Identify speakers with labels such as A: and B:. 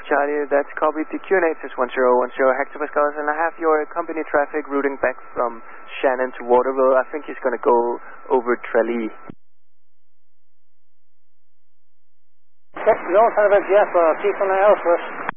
A: Charlie, that's copied to QNH 1010 hectopascals, and I have your company traffic routing back from Shannon to Waterville. I think he's going to go over Tralee.
B: Okay, no, kind of a Jeff, keep an eye out for us.